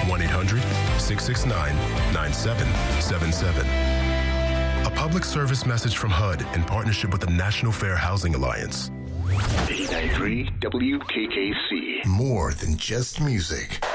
1-800-669-9777. A public service message from HUD in partnership with the National Fair Housing Alliance. 89.3 WKKC. More than just music.